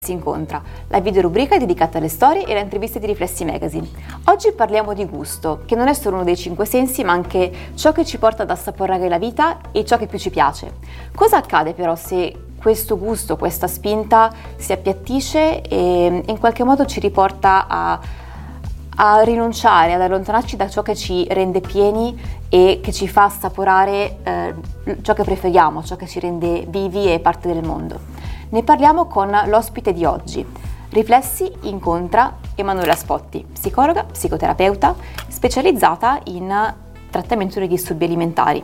Si incontra, la videorubrica è dedicata alle storie e alle interviste di Riflessi Magazine. Oggi parliamo di gusto, che non è solo uno dei 5 sensi, ma anche ciò che ci porta ad assaporare la vita e ciò che più ci piace. Cosa accade però se questo gusto, questa spinta si appiattisce e in qualche modo ci riporta a rinunciare, ad allontanarci da ciò che ci rende pieni e che ci fa assaporare ciò che preferiamo, ciò che ci rende vivi e parte del mondo? Ne parliamo con l'ospite di oggi. Riflessi incontra Emanuela Spotti, psicologa, psicoterapeuta, specializzata in trattamento dei disturbi alimentari.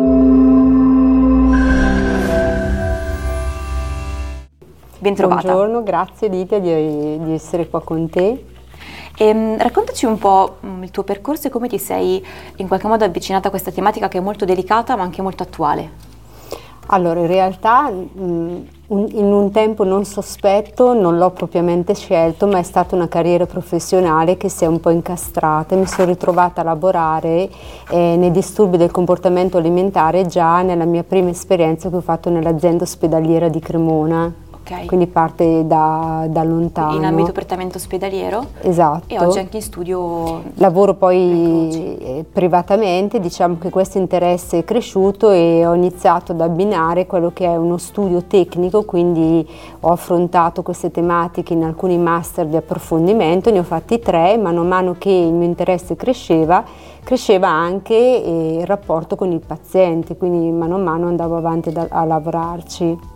Bentrovata. Buongiorno, grazie Lidia di essere qua con te. Raccontaci un po' il tuo percorso e come ti sei in qualche modo avvicinata a questa tematica che è molto delicata ma anche molto attuale. Allora, in realtà in un tempo non sospetto non l'ho propriamente scelto, ma è stata una carriera professionale che si è un po' incastrata e mi sono ritrovata a lavorare nei disturbi del comportamento alimentare già nella mia prima esperienza che ho fatto nell'azienda ospedaliera di Cremona. Okay. Quindi parte da lontano. In ambito prettamente ospedaliero? Esatto. E oggi anche in studio? Lavoro poi privatamente, diciamo che questo interesse è cresciuto e ho iniziato ad abbinare quello che è uno studio tecnico, quindi ho affrontato queste tematiche in alcuni master di approfondimento, ne ho fatti 3, mano a mano che il mio interesse cresceva anche il rapporto con il paziente, quindi mano a mano andavo avanti a lavorarci.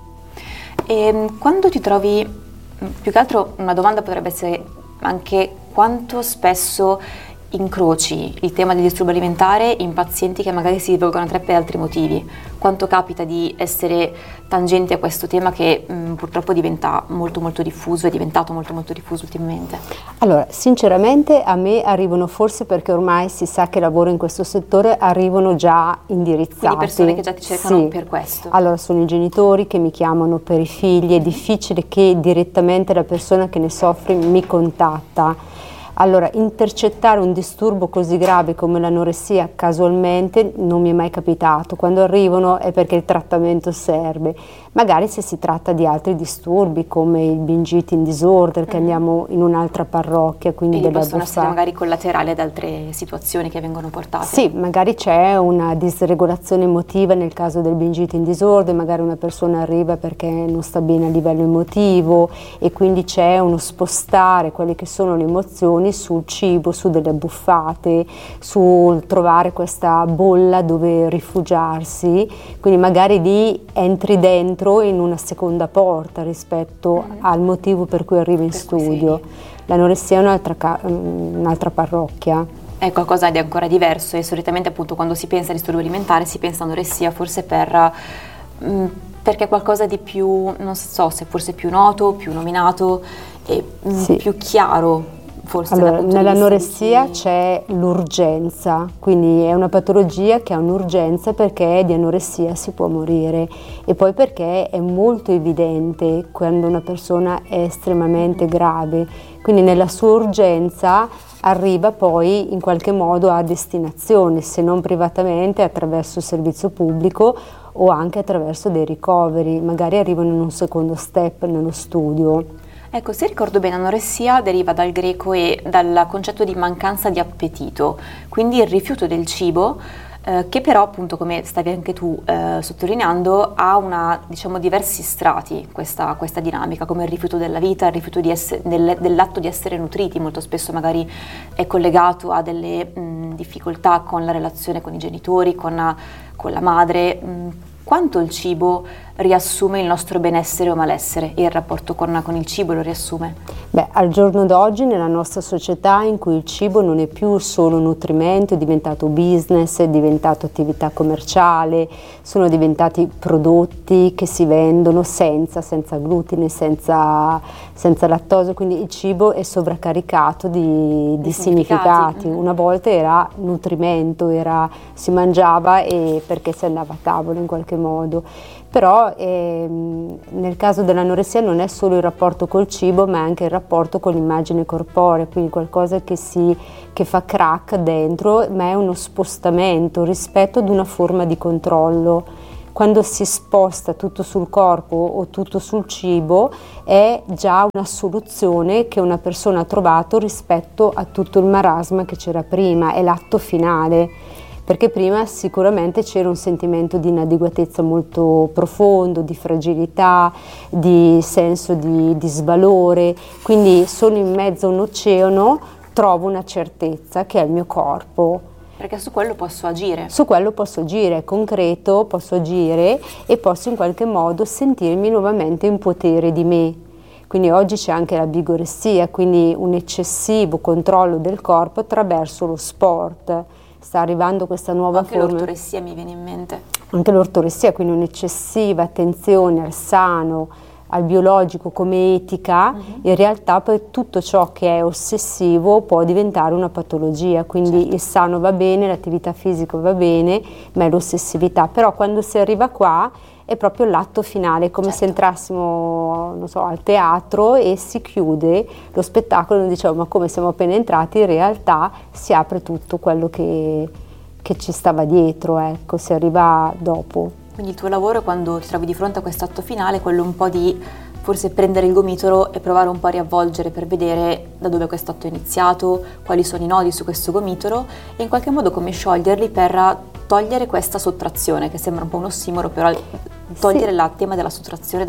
E quando ti trovi, più che altro una domanda potrebbe essere anche quanto spesso incroci il tema del disturbo alimentare in pazienti che magari si rivolgono a te per altri motivi? Quanto capita di essere tangenti a questo tema che purtroppo diventa molto diffuso, è diventato molto diffuso ultimamente? Allora, sinceramente a me arrivano, forse perché ormai si sa che lavoro in questo settore, arrivano già indirizzati. Quindi persone che già ti cercano sì. Per questo? Allora, sono i genitori che mi chiamano per i figli, è difficile che direttamente la persona che ne soffre mi contatta. Allora, intercettare un disturbo così grave come l'anoressia casualmente non mi è mai capitato. Quando arrivano è perché il trattamento serve. Magari se si tratta di altri disturbi come il binge eating disorder, che andiamo in un'altra parrocchia, quindi possono essere magari collaterali ad altre situazioni che vengono portate. Sì, magari c'è una disregolazione emotiva nel caso del binge eating disorder, magari una persona arriva perché non sta bene a livello emotivo e quindi c'è uno spostare quelle che sono le emozioni sul cibo, su delle abbuffate, sul trovare questa bolla dove rifugiarsi, quindi magari lì entri dentro in una seconda porta rispetto al motivo per cui arrivi in studio. L'anoressia è un'altra parrocchia. È qualcosa di ancora diverso e solitamente appunto quando si pensa a disturbo alimentare si pensa a anoressia forse perché è qualcosa di più, non so se forse più noto, più nominato e più chiaro. Forse allora, nell'anoressia c'è l'urgenza, quindi è una patologia che ha un'urgenza perché di anoressia si può morire e poi perché è molto evidente quando una persona è estremamente grave, quindi nella sua urgenza arriva poi in qualche modo a destinazione, se non privatamente attraverso il servizio pubblico o anche attraverso dei ricoveri, magari arrivano in un secondo step nello studio. Ecco, se ricordo bene, anoressia deriva dal greco e dal concetto di mancanza di appetito, quindi il rifiuto del cibo, che però appunto, come stavi anche tu sottolineando, ha diversi strati questa dinamica, come il rifiuto della vita, il rifiuto dell'atto di essere nutriti, molto spesso magari è collegato a delle difficoltà con la relazione con i genitori, con la madre. Quanto il cibo riassume il nostro benessere o malessere e il rapporto con il cibo lo riassume? Beh, al giorno d'oggi nella nostra società in cui il cibo non è più solo nutrimento, è diventato business, è diventato attività commerciale, sono diventati prodotti che si vendono senza glutine, senza lattosio, quindi il cibo è sovraccaricato di significati. Una volta era nutrimento, si mangiava perché si andava a tavola in qualche modo. Però nel caso dell'anoressia non è solo il rapporto col cibo, ma è anche il rapporto con l'immagine corporea, quindi qualcosa che fa crack dentro, ma è uno spostamento rispetto ad una forma di controllo. quando si sposta tutto sul corpo o tutto sul cibo è già una soluzione che una persona ha trovato rispetto a tutto il marasma che c'era prima, è l'atto finale. Perché prima sicuramente c'era un sentimento di inadeguatezza molto profondo, di fragilità, di senso di svalore, quindi sono in mezzo a un oceano, trovo una certezza che è il mio corpo. Perché su quello posso agire. Su quello posso agire, è concreto, posso agire e posso in qualche modo sentirmi nuovamente in potere di me. Quindi oggi c'è anche la bigoressia, quindi un eccessivo controllo del corpo attraverso lo sport. Sta arrivando questa nuova anche forma. Anche l'ortoressia mi viene in mente. Anche l'ortoressia, quindi un'eccessiva attenzione al sano, al biologico come etica, in realtà poi tutto ciò che è ossessivo può diventare una patologia, quindi il sano va bene, l'attività fisica va bene, ma è l'ossessività. Però quando si arriva qua è proprio l'atto finale, come se entrassimo, non so, al teatro e si chiude lo spettacolo e noi diciamo ma come siamo appena entrati, in realtà si apre tutto quello che ci stava dietro, ecco, si arriva dopo. Quindi il tuo lavoro quando ti trovi di fronte a questo atto finale è quello un po' di forse prendere il gomitolo e provare un po' a riavvolgere per vedere da dove questo atto è iniziato, quali sono i nodi su questo gomitolo e in qualche modo come scioglierli per togliere questa sottrazione, che sembra un po' un ossimoro, però togliere il tema della sottrazione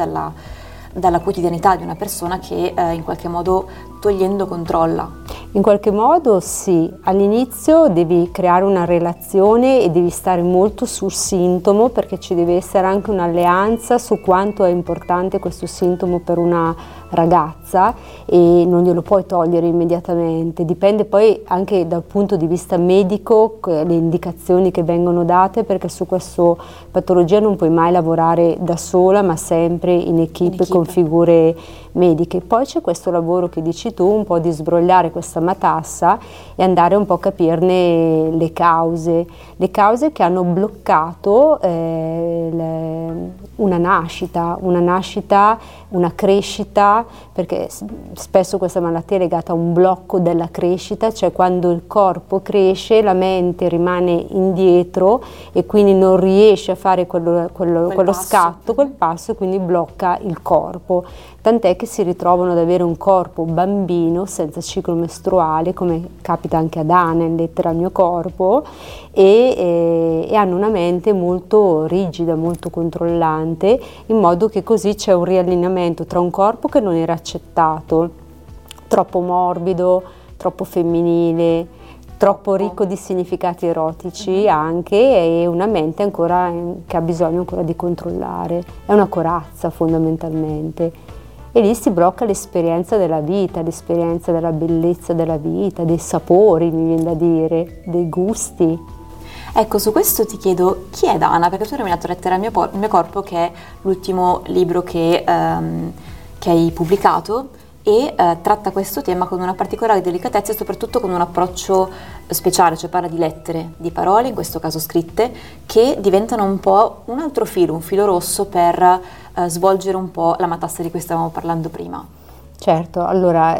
dalla quotidianità di una persona che in qualche modo togliendo controlla. In qualche modo sì, all'inizio devi creare una relazione e devi stare molto sul sintomo perché ci deve essere anche un'alleanza su quanto è importante questo sintomo per una ragazza e non glielo puoi togliere immediatamente, dipende poi anche dal punto di vista medico le indicazioni che vengono date perché su questa patologia non puoi mai lavorare da sola ma sempre in equipe con figure mediche. Poi c'è questo lavoro che dici tu, un po' di sbrogliare questa matassa e andare un po' a capirne le cause che hanno bloccato una nascita, una crescita, perché spesso questa malattia è legata a un blocco della crescita, cioè quando il corpo cresce la mente rimane indietro e quindi non riesce a fare quello scatto, quel passo, e quindi blocca il corpo. Tant'è che si ritrovano ad avere un corpo bambino senza ciclo mestruale, come capita anche ad Ana in Lettera al mio corpo, e hanno una mente molto rigida, molto controllante, in modo che così c'è un riallineamento tra un corpo che non era accettato, troppo morbido, troppo femminile, troppo ricco di significati erotici anche, e una mente ancora che ha bisogno ancora di controllare. È una corazza fondamentalmente. E lì si blocca l'esperienza della vita, l'esperienza della bellezza della vita, dei sapori, mi viene da dire, dei gusti. Ecco, su questo ti chiedo, chi è Dana? Perché tu hai nominato Lettera al mio corpo, che è l'ultimo libro che hai pubblicato e tratta questo tema con una particolare delicatezza e soprattutto con un approccio speciale, cioè parla di lettere, di parole, in questo caso scritte, che diventano un po' un altro filo, un filo rosso per svolgere un po' la matassa di cui stavamo parlando prima. Certo, allora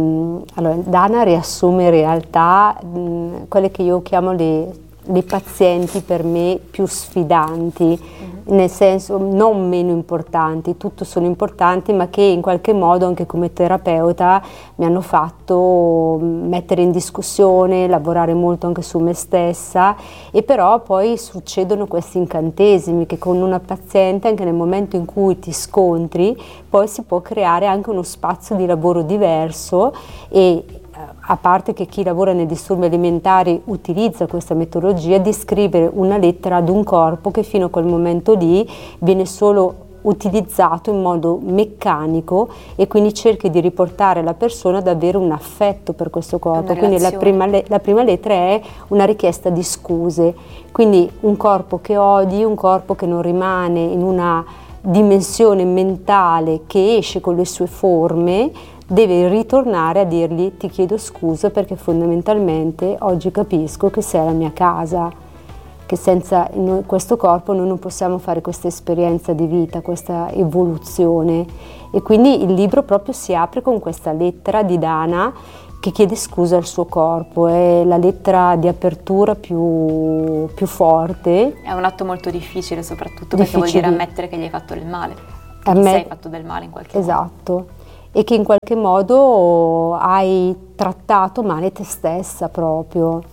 Dana riassume in realtà quelle che io chiamo le pazienti per me più sfidanti, nel senso non meno importanti, tutto sono importanti, ma che in qualche modo anche come terapeuta mi hanno fatto mettere in discussione, lavorare molto anche su me stessa, e però poi succedono questi incantesimi che con una paziente, anche nel momento in cui ti scontri, poi si può creare anche uno spazio di lavoro diverso. E a parte che chi lavora nei disturbi alimentari utilizza questa metodologia di scrivere una lettera ad un corpo che fino a quel momento lì viene solo utilizzato in modo meccanico, e quindi cerchi di riportare la persona ad avere un affetto per questo corpo. Quindi la prima lettera è una richiesta di scuse, quindi un corpo che odi, un corpo che non rimane in una dimensione mentale che esce con le sue forme, deve ritornare a dirgli ti chiedo scusa perché fondamentalmente oggi capisco che sei la mia casa, che senza questo corpo noi non possiamo fare questa esperienza di vita, questa evoluzione. E quindi il libro proprio si apre con questa lettera di Dana che chiede scusa al suo corpo, è la lettera di apertura più forte. È un atto molto difficile, soprattutto perché vuol dire ammettere che gli hai fatto del male, che ti sei fatto del male in qualche modo. Esatto, e che in qualche modo hai trattato male te stessa proprio.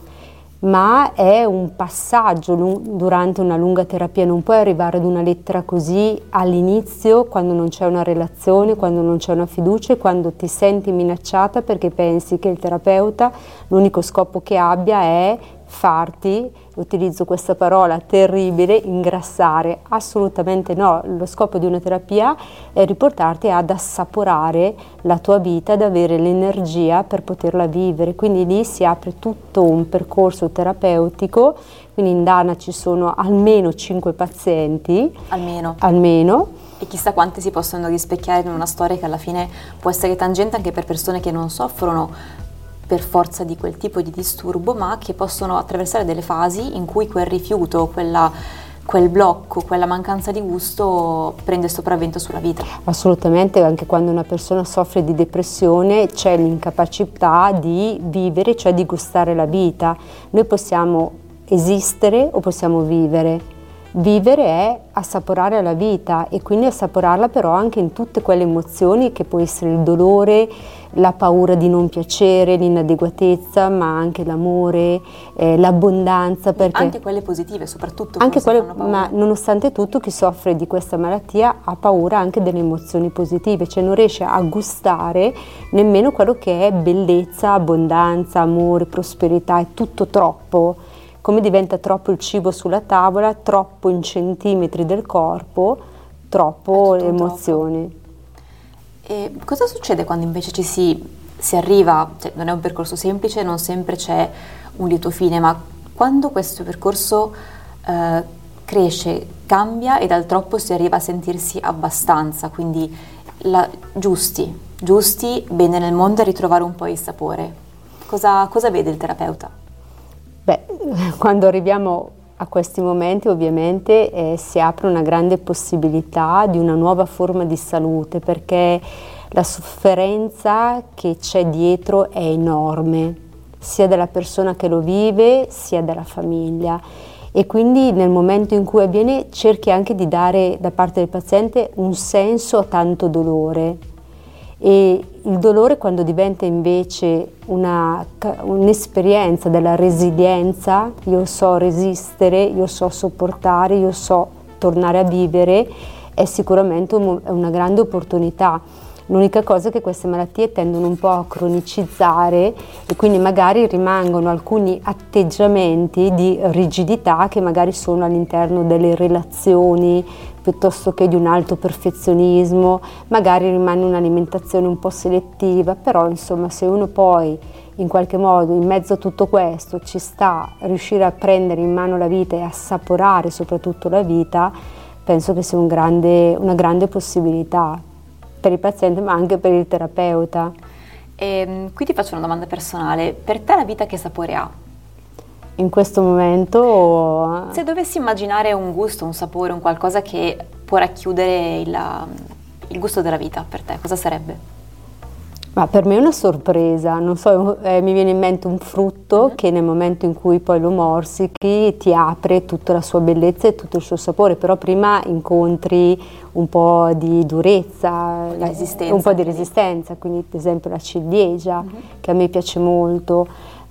Ma è un passaggio durante una lunga terapia, non puoi arrivare ad una lettera così all'inizio, quando non c'è una relazione, quando non c'è una fiducia e quando ti senti minacciata perché pensi che il terapeuta l'unico scopo che abbia è farti, utilizzo questa parola terribile, ingrassare. Assolutamente no, lo scopo di una terapia è riportarti ad assaporare la tua vita, ad avere l'energia per poterla vivere, quindi lì si apre tutto un percorso terapeutico, quindi in Dana ci sono almeno 5 pazienti, almeno. E chissà quante si possono rispecchiare in una storia che alla fine può essere tangente anche per persone che non soffrono per forza di quel tipo di disturbo, ma che possono attraversare delle fasi in cui quel rifiuto, quel blocco, quella mancanza di gusto prende sopravvento sulla vita. Assolutamente, anche quando una persona soffre di depressione c'è l'incapacità di vivere, cioè di gustare la vita. Noi possiamo esistere o possiamo vivere. Vivere è assaporare la vita e quindi assaporarla però anche in tutte quelle emozioni che può essere il dolore, la paura di non piacere, l'inadeguatezza, ma anche l'amore, l'abbondanza. Anche quelle positive, soprattutto. Anche quelle, ma nonostante tutto chi soffre di questa malattia ha paura anche delle emozioni positive, cioè non riesce a gustare nemmeno quello che è bellezza, abbondanza, amore, prosperità, è tutto troppo. Come diventa troppo il cibo sulla tavola, troppo in centimetri del corpo, troppo le emozioni. Troppo. E cosa succede quando invece ci si arriva, cioè non è un percorso semplice, non sempre c'è un lieto fine, ma quando questo percorso cresce, cambia e dal troppo si arriva a sentirsi abbastanza, quindi giusti, bene nel mondo e ritrovare un po' il sapore. Cosa vede il terapeuta? Beh, quando arriviamo a questi momenti ovviamente si apre una grande possibilità di una nuova forma di salute, perché la sofferenza che c'è dietro è enorme, sia della persona che lo vive sia della famiglia, e quindi nel momento in cui avviene cerchi anche di dare da parte del paziente un senso a tanto dolore. E il dolore, quando diventa invece un'esperienza della resilienza, io so resistere, io so sopportare, io so tornare a vivere, è sicuramente una grande opportunità. L'unica cosa è che queste malattie tendono un po' a cronicizzare e quindi magari rimangono alcuni atteggiamenti di rigidità che magari sono all'interno delle relazioni, piuttosto che di un alto perfezionismo, magari rimane un'alimentazione un po' selettiva, però insomma se uno poi in qualche modo in mezzo a tutto questo ci sta a riuscire a prendere in mano la vita e assaporare soprattutto la vita, penso che sia una grande possibilità per il paziente ma anche per il terapeuta. E qui ti faccio una domanda personale, per te la vita che sapore ha? In questo momento... Se dovessi immaginare un gusto, un sapore, un qualcosa che può racchiudere il gusto della vita per te, cosa sarebbe? Ma per me è una sorpresa, non so, mi viene in mente un frutto che nel momento in cui poi lo morsichi ti apre tutta la sua bellezza e tutto il suo sapore, però prima incontri un po' di durezza, un po' di resistenza, quindi ad esempio la ciliegia che a me piace molto,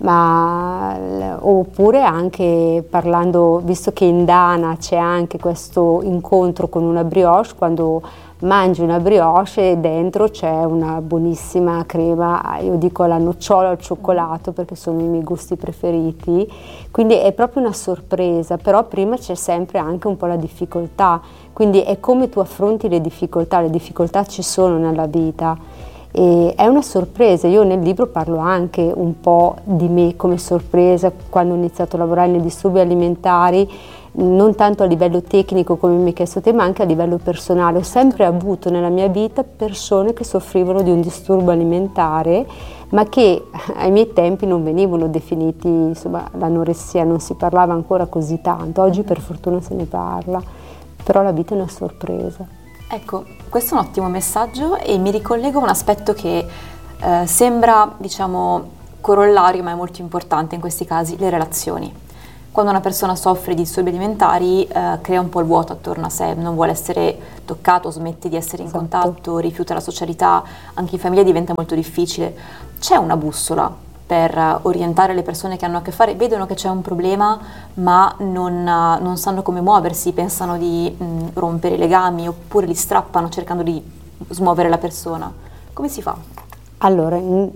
oppure anche parlando, visto che in Dana c'è anche questo incontro con una brioche, quando mangi una brioche e dentro c'è una buonissima crema, io dico alla nocciola al cioccolato perché sono i miei gusti preferiti, quindi è proprio una sorpresa, però prima c'è sempre anche un po' la difficoltà, quindi è come tu affronti le difficoltà ci sono nella vita e è una sorpresa. Io nel libro parlo anche un po' di me come sorpresa quando ho iniziato a lavorare nei disturbi alimentari, non tanto a livello tecnico come mi hai chiesto te, ma anche a livello personale. Ho sempre avuto nella mia vita persone che soffrivano di un disturbo alimentare, ma che ai miei tempi non venivano definiti, insomma, l'anoressia non si parlava ancora così tanto, oggi per fortuna se ne parla, però la vita è una sorpresa. Ecco, questo è un ottimo messaggio e mi ricollego a un aspetto che Sembra, diciamo, corollario, ma è molto importante in questi casi, le relazioni. Quando una persona soffre di disturbi alimentari crea un po' il vuoto attorno a sé, non vuole essere toccato, smette di essere in contatto, rifiuta la socialità, anche in famiglia diventa molto difficile. C'è una bussola per orientare le persone che hanno a che fare, vedono che c'è un problema ma non sanno come muoversi, pensano di rompere i legami oppure li strappano cercando di smuovere la persona. Come si fa? Allora,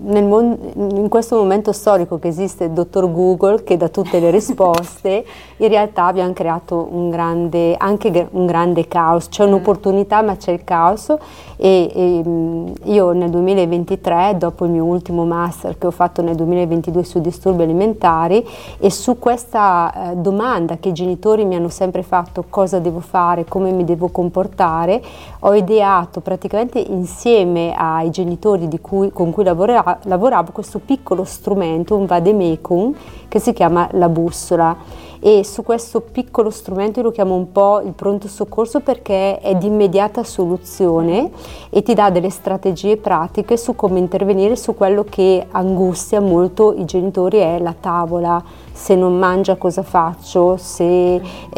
in questo momento storico che esiste il dottor Google che dà tutte le risposte, in realtà abbiamo creato anche un grande caos, c'è un'opportunità ma c'è il caos e io nel 2023, dopo il mio ultimo master che ho fatto nel 2022 sui disturbi alimentari e su questa domanda che i genitori mi hanno sempre fatto, cosa devo fare, come mi devo comportare, ho ideato praticamente insieme ai genitori con cui lavoravo questo piccolo strumento, un vademecum, che si chiama la bussola. E su questo piccolo strumento io lo chiamo un po' il pronto soccorso perché è di immediata soluzione e ti dà delle strategie pratiche su come intervenire su quello che angustia molto i genitori, è la tavola. Se non mangia cosa faccio, se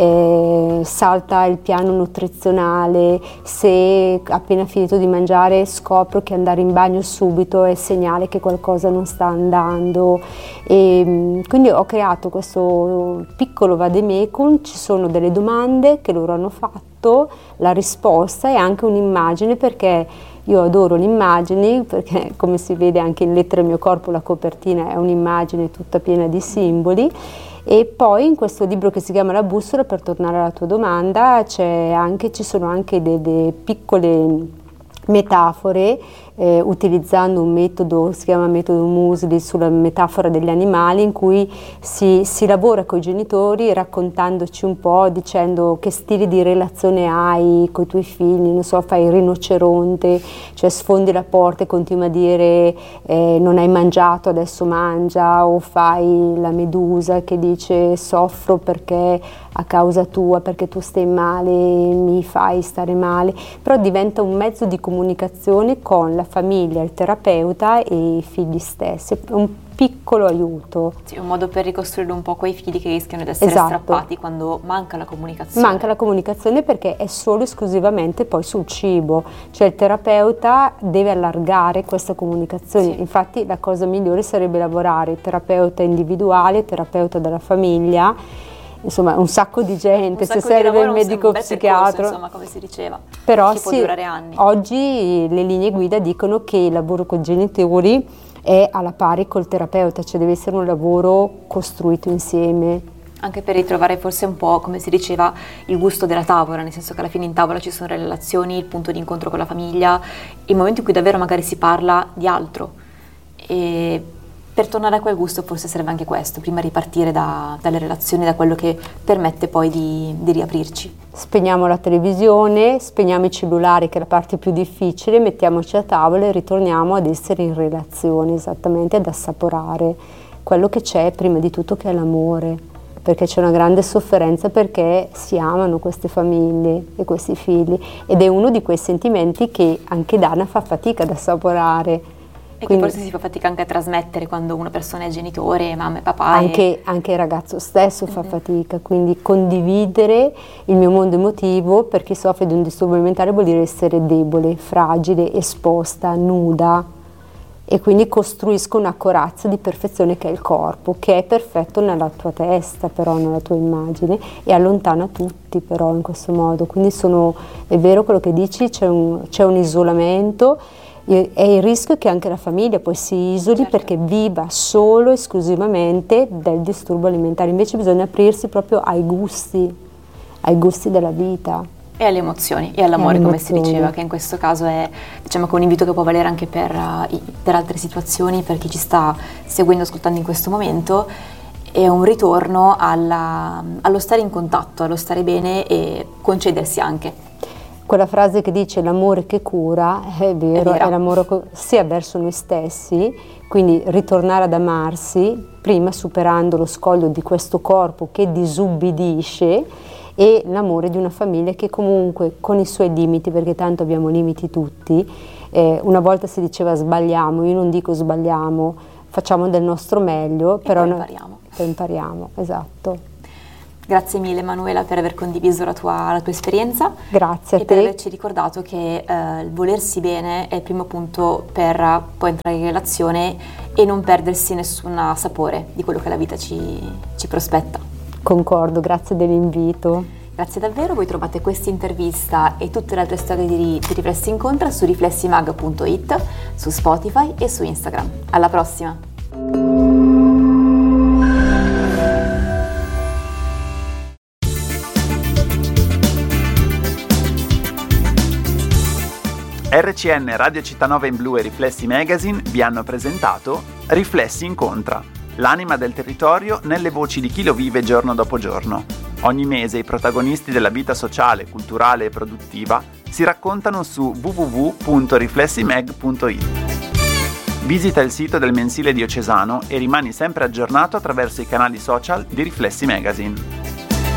salta il piano nutrizionale, se appena finito di mangiare scopro che andare in bagno subito è segnale che qualcosa non sta andando. E quindi ho creato questo piccolo vademecum, ci sono delle domande che loro hanno fatto, la risposta e anche un'immagine, perché io adoro le immagini, perché come si vede anche in Lettere al mio corpo la copertina è un'immagine tutta piena di simboli. E poi in questo libro che si chiama La bussola, per tornare alla tua domanda, ci sono anche delle piccole metafore utilizzando un metodo, si chiama metodo Musli, sulla metafora degli animali, in cui si lavora con i genitori raccontandoci un po', dicendo che stili di relazione hai con i tuoi figli, non so, fai il rinoceronte, cioè sfondi la porta e continui a dire non hai mangiato, adesso mangia, o fai la medusa che dice soffro perché a causa tua, perché tu stai male, mi fai stare male, però diventa un mezzo di comunicazione con la famiglia, il terapeuta e i figli stessi, un piccolo aiuto. Sì, un modo per ricostruire un po' quei figli che rischiano di essere strappati quando manca la comunicazione. Manca la comunicazione perché è solo esclusivamente poi sul cibo, cioè il terapeuta deve allargare questa comunicazione. Sì. Infatti la cosa migliore sarebbe lavorare terapeuta individuale, terapeuta della famiglia, insomma un sacco di gente, se serve il medico psichiatra, insomma, come si diceva, però che può durare anni. Oggi le linee guida dicono che il lavoro con i genitori è alla pari col terapeuta, cioè deve essere un lavoro costruito insieme. Anche per ritrovare forse un po', come si diceva, il gusto della tavola, nel senso che alla fine in tavola ci sono le relazioni, il punto di incontro con la famiglia, il momento in cui davvero magari si parla di altro. E per tornare a quel gusto forse serve anche questo, prima ripartire dalle relazioni, da quello che permette poi di riaprirci. Spegniamo la televisione, spegniamo i cellulari, che è la parte più difficile, mettiamoci a tavola e ritorniamo ad essere in relazione, esattamente, ad assaporare quello che c'è prima di tutto, che è l'amore, perché c'è una grande sofferenza perché si amano queste famiglie e questi figli, ed è uno di quei sentimenti che anche Dana fa fatica ad assaporare. E quindi, che forse si fa fatica anche a trasmettere quando una persona è genitore, mamma e papà. Anche il ragazzo stesso fa fatica, quindi condividere il mio mondo emotivo per chi soffre di un disturbo alimentare vuol dire essere debole, fragile, esposta, nuda, e quindi costruisco una corazza di perfezione che è il corpo, che è perfetto nella tua testa, però nella tua immagine, e allontana tutti però in questo modo. Quindi è vero quello che dici, c'è un isolamento. È il rischio che anche la famiglia poi si isoli, certo, perché viva solo esclusivamente del disturbo alimentare. Invece bisogna aprirsi proprio ai gusti della vita. E alle emozioni e all'amore, come si diceva, che in questo caso è, diciamo, che un invito che può valere anche per altre situazioni, per chi ci sta seguendo, ascoltando in questo momento. È un ritorno allo stare in contatto, allo stare bene e concedersi anche. Quella frase che dice l'amore che cura, è vero, è l'amore sia verso noi stessi, quindi ritornare ad amarsi, prima superando lo scoglio di questo corpo che disubbidisce, e l'amore di una famiglia che comunque con i suoi limiti, perché tanto abbiamo limiti tutti, Una volta si diceva sbagliamo, io non dico sbagliamo, facciamo del nostro meglio, però poi impariamo, esatto. Grazie mille Manuela per aver condiviso la tua esperienza. Grazie a te. E per averci ricordato che il volersi bene è il primo punto per poi entrare in relazione e non perdersi nessun sapore di quello che la vita ci prospetta. Concordo, grazie dell'invito. Grazie davvero, voi trovate questa intervista e tutte le altre storie di Riflessi Incontra su riflessimag.it, su Spotify e su Instagram. Alla prossima! RCN Radio Città in Blu e Riflessi Magazine vi hanno presentato Riflessi Incontra, l'anima del territorio nelle voci di chi lo vive giorno dopo giorno. Ogni mese i protagonisti della vita sociale, culturale e produttiva si raccontano su www.riflessimag.it. Visita il sito del mensile diocesano e rimani sempre aggiornato attraverso i canali social di Riflessi Magazine.